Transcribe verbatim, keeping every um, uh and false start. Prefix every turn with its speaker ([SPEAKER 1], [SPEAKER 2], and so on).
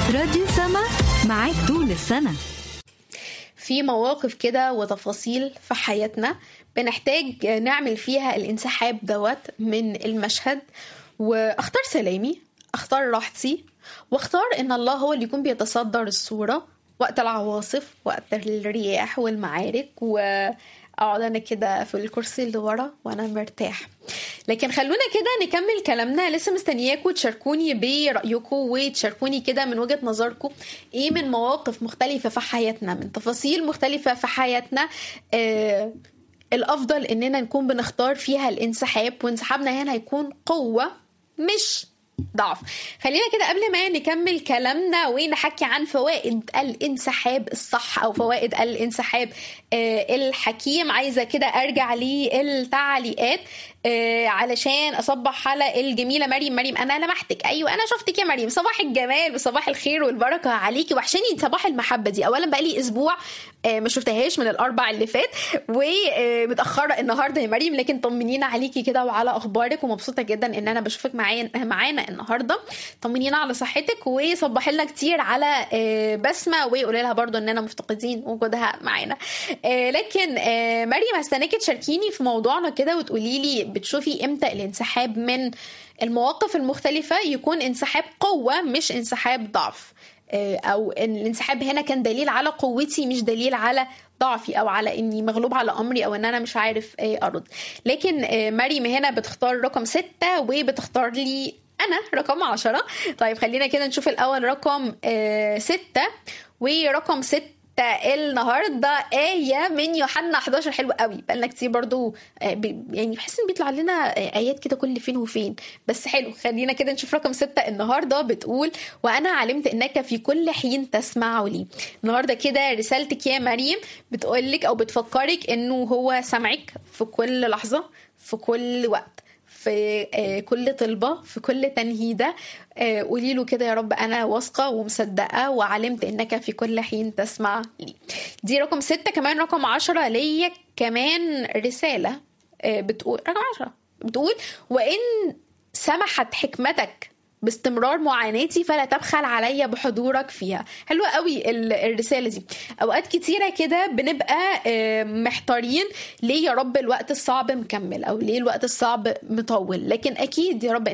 [SPEAKER 1] راديو سما معاك طول السنة.
[SPEAKER 2] في مواقف كده وتفاصيل في حياتنا بنحتاج نعمل فيها الانسحاب دوت من المشهد، واختار سلامي، اختار راحتي، واختار ان الله هو اللي يكون بيتصدر الصورة وقت العواصف، وقت الرياح والمعارك، واقعد انا كده في الكرسي اللي ورا وانا مرتاح. لكن خلونا كده نكمل كلامنا، لسه مستنياكم تشاركوني برأيكم وتشاركوني كده من وجهة نظركم ايه من مواقف مختلفة في حياتنا، من تفاصيل مختلفة في حياتنا آه الافضل اننا نكون بنختار فيها الانسحاب، وانسحابنا هنا هيكون قوة مش ضعف. خلينا كده قبل ما نكمل كلامنا ونحكي عن فوائد الانسحاب الصح او فوائد الانسحاب آه الحكيم، عايزة كده ارجع للتعليقات آه علشان اصبح على الجميلة مريم. مريم انا لمحتك، ايوه انا شفتك يا مريم، صباح الجمال وصباح الخير والبركة عليكي، وحشاني صباح المحبة دي. اولا بقالي اسبوع آه ما شفتهاش من الاربع اللي فات، ومتأخرة النهاردة يا مريم، لكن طمنينا عليكي كده وعلى اخبارك، ومبسوطة جدا ان انا بشوفك معايا معانا النهارده. طمنينا على صحتك وصبح لنا كتير على بسمة، وقولي لها برضو اننا مفتقدين وجودها معانا. لكن مريم هستناكي تشاركيني في موضوعنا كده وتقولي لي بتشوفي امتى الانسحاب من المواقف المختلفة يكون انسحاب قوة مش انسحاب ضعف، او ان الانسحاب هنا كان دليل على قوتي مش دليل على ضعفي او على اني مغلوب على امري او ان انا مش عارف ارد. لكن مريم هنا بتختار رقم ستة وبتختار لي أنا رقم عشرة. طيب خلينا كده نشوف الأول رقم آه ستة، ورقم ستة النهاردة آية من يوحنا حداشر. حلو قوي، بقالنا كتير برضو آه يعني بحس ان بيطلع لنا آه آيات كده كل فين وفين، بس حلو. خلينا كده نشوف رقم ستة النهاردة. بتقول وأنا علمت إنك في كل حين تسمع لي. النهاردة كده رسالتك يا مريم بتقولك أو بتفكرك إنه هو سمعك في كل لحظة، في كل وقت، في كل طلبة، في كل تنهيدة. قولي له كده يا رب أنا واثقة ومصدقة وعلمت إنك في كل حين تسمع لي. دي رقم ستة. كمان رقم عشرة ليا كمان رسالة بتقول، رقم عشرة بتقول وإن سمحت حكمتك باستمرار معاناتي فلا تبخل عليا بحضورك فيها. حلوة قوي الرسالة دي. اوقات كتيرة كده بنبقى محتارين ليه يا رب الوقت الصعب مكمل او ليه الوقت الصعب مطول، لكن اكيد يا رب